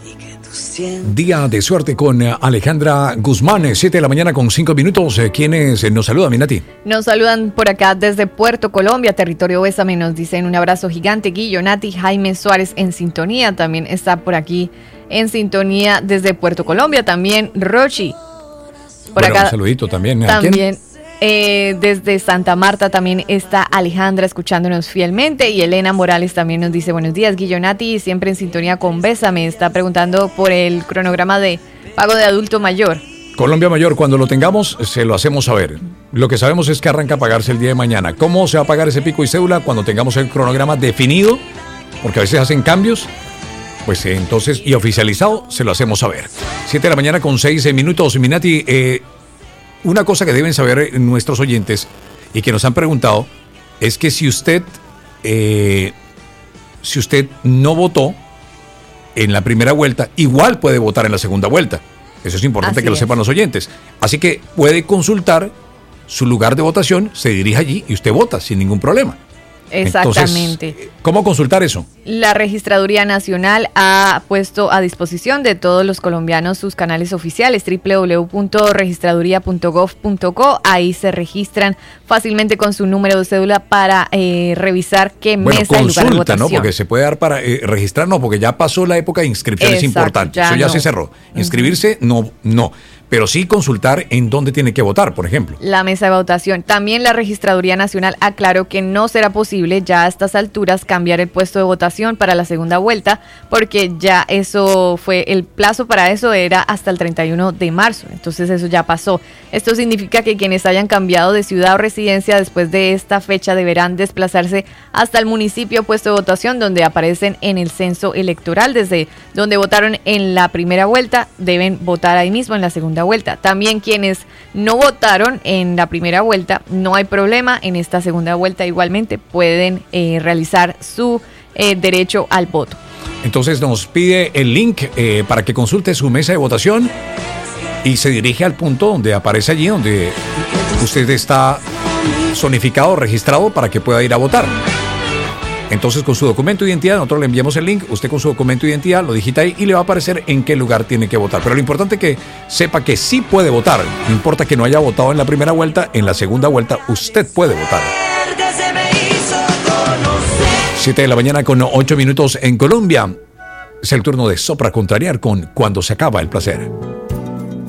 Día de suerte con Alejandra Guzmán, 7 de la mañana con 5 minutos. ¿Quiénes nos saludan, Minati? Nos saludan por acá desde Puerto Colombia, territorio Bésame. Nos dicen un abrazo gigante. Guillo, Nati, Jaime Suárez en sintonía. También está por aquí en sintonía desde Puerto Colombia. También Rochi. Por acá. Un saludito también. También. Desde Santa Marta también está Alejandra escuchándonos fielmente, y Elena Morales también nos dice buenos días, Guillo, Nati, siempre en sintonía con Bésame. Está preguntando por el cronograma de pago de adulto mayor. Colombia Mayor, cuando lo tengamos, se lo hacemos saber. Lo que sabemos es que arranca a pagarse el día de mañana. ¿Cómo se va a pagar ese pico y cédula? Cuando tengamos el cronograma definido, porque a veces hacen cambios, pues entonces, y oficializado, se lo hacemos saber. 7 de la mañana con 6 minutos, Minati. Una cosa que deben saber nuestros oyentes y que nos han preguntado es que si usted no votó en la primera vuelta, igual puede votar en la segunda vuelta. Eso es importante que lo sepan los oyentes. Así que puede consultar su lugar de votación, se dirige allí y usted vota sin ningún problema. Exactamente. Entonces, ¿cómo consultar eso? La Registraduría Nacional ha puesto a disposición de todos los colombianos sus canales oficiales, www.registraduría.gov.co. Ahí se registran fácilmente con su número de cédula para revisar qué mesa y lugar de votación. ¿No? Porque se puede dar para registrar, no, porque ya pasó la época de inscripción. Es importante. Eso ya se cerró. Inscribirse, no. Pero sí consultar en dónde tiene que votar, por ejemplo. La mesa de votación. También la Registraduría Nacional aclaró que no será posible ya a estas alturas cambiar el puesto de votación para la segunda vuelta, porque ya eso fue, el plazo para eso era hasta el 31 de marzo. Entonces eso ya pasó. Esto significa que quienes hayan cambiado de ciudad o residencia después de esta fecha deberán desplazarse hasta el municipio puesto de votación donde aparecen en el censo electoral. Desde donde votaron en la primera vuelta, deben votar ahí mismo en la segunda vuelta. También quienes no votaron en la primera vuelta, no hay problema, en esta segunda vuelta igualmente pueden realizar su derecho al voto. Entonces nos pide el link para que consulte su mesa de votación y se dirige al punto donde aparece allí, donde usted está zonificado, registrado para que pueda ir a votar. Entonces, con su documento de identidad, nosotros le enviamos el link, usted con su documento de identidad lo digita ahí y le va a aparecer en qué lugar tiene que votar. Pero lo importante es que sepa que sí puede votar. No importa que no haya votado en la primera vuelta, en la segunda vuelta usted puede votar. 7 de la mañana con 8 minutos en Colombia. Es el turno de Sopra Contrariar con Cuando se acaba el placer.